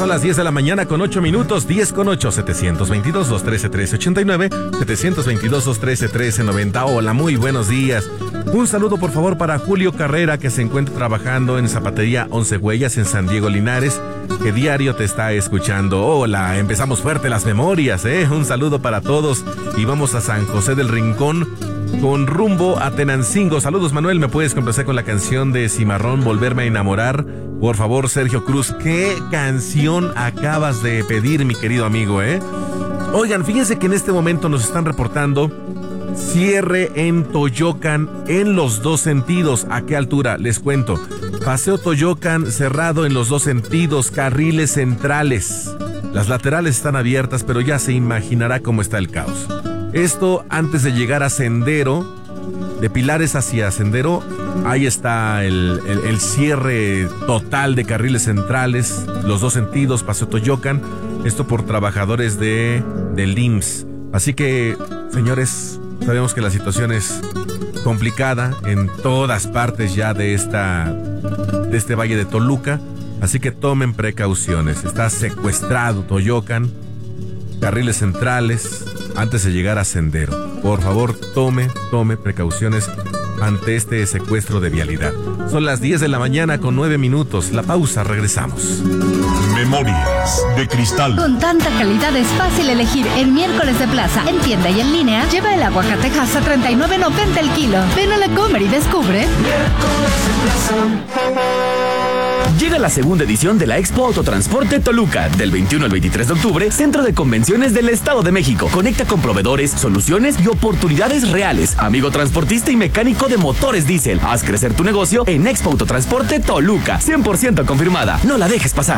son las 10 de la mañana con 8 minutos, 10 con 8, 722-213-1389, 722-213-1390. Hola, muy buenos días. Un saludo por favor para Julio Carrera, que se encuentra trabajando en Zapatería 11 Huellas en San Diego, Linares, que diario te está escuchando. Hola, empezamos fuerte las memorias, Un saludo para todos y vamos a San José del Rincón con rumbo a Tenancingo. Saludos, Manuel, ¿me puedes complacer con la canción de Cimarrón, Volverme a Enamorar? Por favor, Sergio Cruz, ¿qué canción acabas de pedir, mi querido amigo, Oigan, fíjense que en este momento nos están reportando cierre en Toyocan en los dos sentidos. ¿A qué altura? Les cuento. Paseo Toyocan cerrado en los dos sentidos, carriles centrales. Las laterales están abiertas, pero ya se imaginará cómo está el caos. Esto antes de llegar a Sendero, de Pilares hacia Sendero, ahí está el cierre total de carriles centrales, los dos sentidos, Paseo Toyocan, esto por trabajadores del IMSS. Así que, señores, sabemos que la situación es complicada en todas partes ya de este valle de Toluca, así que tomen precauciones. Está secuestrado Toyocan, carriles centrales, antes de llegar a Sendero. Por favor, tome precauciones ante este secuestro de vialidad. Son las 10 de la mañana con 9 minutos. La pausa, regresamos. Memorias de cristal. Con tanta calidad es fácil elegir en Miércoles de Plaza. En tienda y en línea, lleva el aguacatejas a $39.90 el kilo. Ven a la Comer y descubre. Miércoles de Plaza. Llega la segunda edición de la Expo Autotransporte Toluca, del 21 al 23 de octubre, Centro de Convenciones del Estado de México. Conecta con proveedores, soluciones y oportunidades reales. Amigo transportista y mecánico de motores diésel, haz crecer tu negocio en Expo Autotransporte Toluca. 100% confirmada. No la dejes pasar.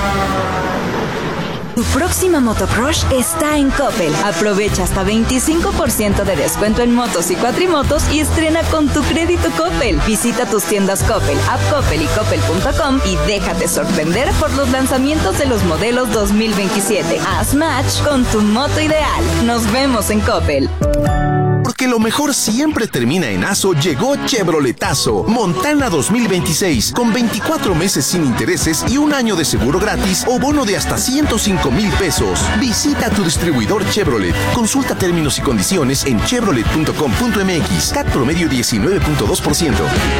Tu próxima motocrush está en Coppel. Aprovecha hasta 25% de descuento en motos y cuatrimotos y estrena con tu crédito Coppel. Visita tus tiendas Coppel, app Coppel y coppel.com y déjate sorprender por los lanzamientos de los modelos 2027. Haz match con tu moto ideal. Nos vemos en Coppel. Porque lo mejor siempre termina en ASO, llegó Chevroletazo Montana 2026 con 24 meses sin intereses y un año de seguro gratis o bono de hasta 105,000 pesos. Visita tu distribuidor Chevrolet. Consulta términos y condiciones en chevrolet.com.mx. CAT promedio 19.2%.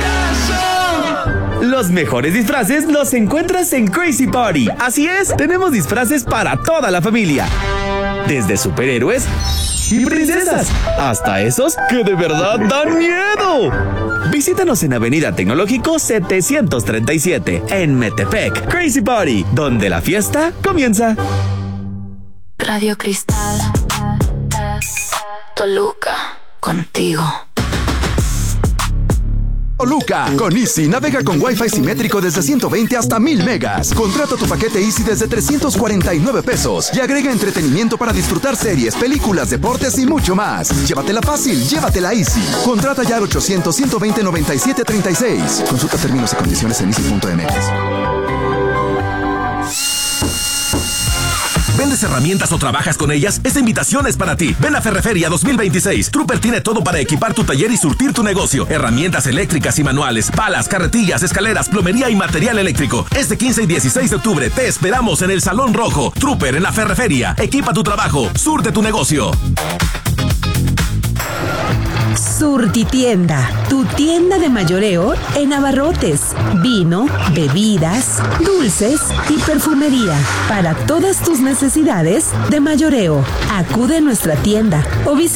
Los mejores disfraces los encuentras en Crazy Party. Así es, tenemos disfraces para toda la familia. Desde superhéroes y princesas, hasta esos que de verdad dan miedo. Visítanos en Avenida Tecnológico 737, en Metepec. Crazy Party, donde la fiesta comienza. Radio Cristal, Toluca, contigo. Toluca, con Easy navega con Wi-Fi simétrico desde 120 hasta 1000 megas. Contrata tu paquete Easy desde 349 pesos y agrega entretenimiento para disfrutar series, películas, deportes y mucho más. Llévatela fácil, llévatela Easy. Contrata ya al 800-120-9736. Consulta términos y condiciones en easy.mx. ¿Vendes herramientas o trabajas con ellas? Esta invitación es para ti. Ven a Ferreferia 2026. Trooper tiene todo para equipar tu taller y surtir tu negocio. Herramientas eléctricas y manuales, palas, carretillas, escaleras, plomería y material eléctrico. Este 15 y 16 de octubre te esperamos en el Salón Rojo. Trooper en la Ferreferia. Equipa tu trabajo, surte tu negocio. Surtitienda, tu tienda de mayoreo en abarrotes, vino, bebidas, dulces y perfumería. Para todas tus necesidades de mayoreo, acude a nuestra tienda o visita